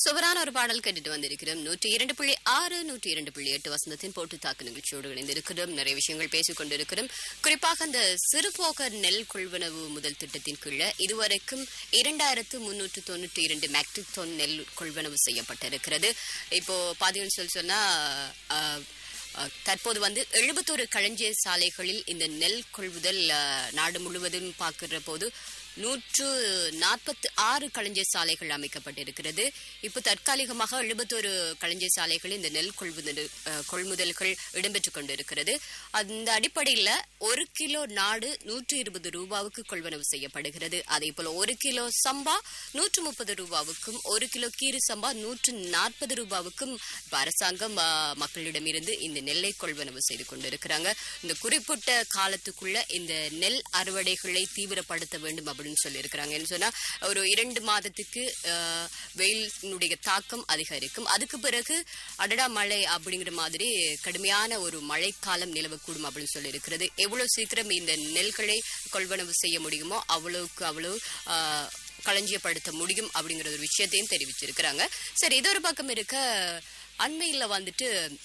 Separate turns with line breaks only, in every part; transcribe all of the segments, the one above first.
சுவரான ஒரு பாடல் கேட்டுட்டு வந்திருக்கிறோம். 102.6 102.8 வசந்தத்தின் போட்டு தாக்கு நிகழ்ச்சியோடு இணைந்திருக்கிறோம். நிறைய விஷயங்கள் பேசிக் கொண்டிருக்கிறோம். குறிப்பாக அந்த சிறுபோக நெல் கொள்வனவு முதல் திட்டத்தின் கீழே இதுவரைக்கும் 2392 மெட்ரிக் டன் நெல் கொள்வனவு செய்யப்பட்டிருக்கிறது. இப்போ பாத்தீங்கன்னு சொன்னா தற்போது 71 களஞ்சிய சாலைகளில் இந்த நெல் கொள்வுதல் நாடு முழுவதும் பார்க்கிற போது 146 களஞ்சிய சாலைகள் அமைக்கப்பட்டிருக்கிறது. இப்போ தற்காலிகமாக 71 களஞ்சிய சாலைகளில் இந்த நெல் கொள்முதல்கள் இடம்பெற்றுக் கொண்டிருக்கிறது. அந்த அடிப்படையில் 1 கிலோ நாடு 120 ரூபாவுக்கு கொள்வனவு செய்யப்படுகிறது. அதே போல 1 கிலோ சம்பா 130 ரூபாவுக்கும் 1 கிலோ கீரை சம்பா 140 ரூபாவுக்கும் அரசாங்கம் மக்களிடமிருந்து இந்த நெல்லை கொள்வனவு செய்து கொண்டிருக்கிறாங்க. இந்த குறிப்பிட்ட காலத்துக்குள்ள இந்த நெல் அறுவடைகளை தீவிரப்படுத்த வேண்டும் அப்படின்னு சொல்லியிருக்கிறாங்க. என்ன சொன்னா ஒரு 2 மாதத்துக்கு வெயிலினுடைய தாக்கம் அதிகரிக்கும். அதுக்கு பிறகு அடடா மழை அப்படிங்கிற மாதிரி கடுமையான ஒரு மழைக்காலம் நிலவக்கூடும் அப்படின்னு சொல்லி இருக்கிறது. எவ்வளவு சீக்கிரம் இந்த நெல்களை கொள்வனவு செய்ய முடியுமோ அவ்வளவுக்கு அவ்வளவு களஞ்சியப்படுத்த முடியும் அப்படிங்கிற ஒரு விஷயத்தையும் தெரிவிச்சிருக்கிறாங்க. சரி, இது ஒரு பக்கம் இருக்க, அண்மையில்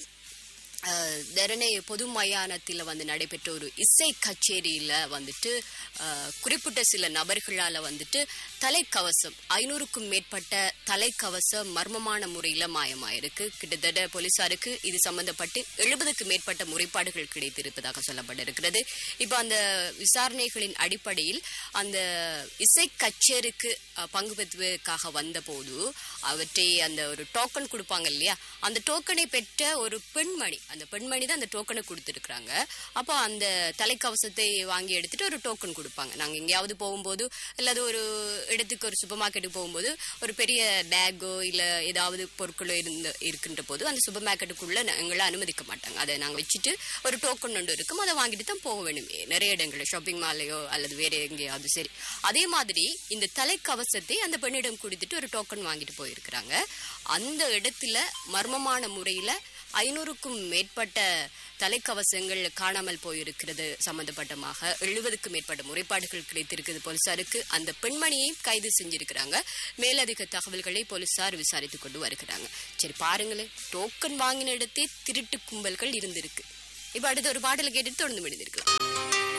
தரணை பொது மயானத்தில் நடைபெற்ற ஒரு இசை கச்சேரியில குறிப்பிட்ட சில நபர்களால தலைக்கவசம் 500க்கும் மேற்பட்ட தலைக்கவசம் மர்மமான முறையில மாயமாயிருக்கு. கிட்டத்தட்ட போலீசாருக்கு இது சம்பந்தப்பட்டு 70க்கு மேற்பட்ட முறைப்பாடுகள் கிடைத்திருப்பதாக சொல்லப்பட்டிருக்கிறது. இப்ப அந்த விசாரணைகளின் அடிப்படையில் அந்த இசை கச்சேரிக்கு பங்கு பெற்றுவதற்காக வந்த போது அவற்றை அந்த ஒரு டோக்கன் கொடுப்பாங்க இல்லையா, அந்த டோக்கனை பெற்ற ஒரு பெண்மணி, அந்த பெண்மணி தான் அந்த டோக்கனை கொடுத்துருக்காங்க. அப்போ அந்த தலைக்கவசத்தை வாங்கி எடுத்துட்டு ஒரு டோக்கன் கொடுப்பாங்க. நாங்க எங்கேயாவது போகும்போது இல்லாத ஒரு இடத்துக்கு ஒரு சூப்பர் மார்க்கெட்டுக்கு போகும்போது ஒரு பெரிய பேக்கோ இல்ல ஏதாவது பொருட்களோ இருக்கின்ற போது அந்த சூப்பர் மார்க்கெட்டுக்குள்ள எங்களை அனுமதிக்க மாட்டாங்க. அதை நாங்க வச்சுட்டு ஒரு டோக்கன் ஒன்று இருக்கும், அதை வாங்கிட்டு தான் போக வேணும் நிறைய இடங்கள்ல, ஷாப்பிங் மாலையோ அல்லது வேற எங்கேயாவது. சரி, அதே மாதிரி இந்த தலைக்கவசத்தை அந்த பெண்ணிடம் கொடுத்துட்டு ஒரு டோக்கன் வாங்கிட்டு போயிருக்கிறாங்க. அந்த இடத்துல மர்மமான முறையில 500க்கும் மேற்பட்ட தலைக்கவசங்கள் காணாமல் போயிருக்கிறது. சம்பந்தப்பட்டமாக 70க்கும் மேற்பட்ட முறைப்பாடுகள் கிடைத்திருக்கிறது போலீசாருக்கு. அந்த பெண்மணியை கைது செஞ்சிருக்கிறாங்க. மேலதிக தகவல்களை போலீசார் விசாரித்துக் கொண்டு வருகிறாங்க. சரி பாருங்களேன், டோக்கன் வாங்கின இடத்தே திருட்டு கும்பல்கள் இருந்திருக்கு. இப்ப அடுத்த ஒரு பாடலை கேட்டுட்டு தொடர்ந்து முடிந்திருக்கலாம்.